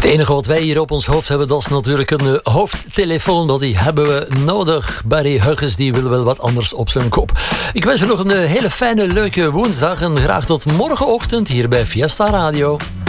Het enige wat wij hier op ons hoofd hebben, dat is natuurlijk een hoofdtelefoon. Dat die hebben we nodig. Barry Hughes, die wil wel wat anders op zijn kop. Ik wens je nog een hele fijne, leuke woensdag. En graag tot morgenochtend hier bij Fiesta Radio.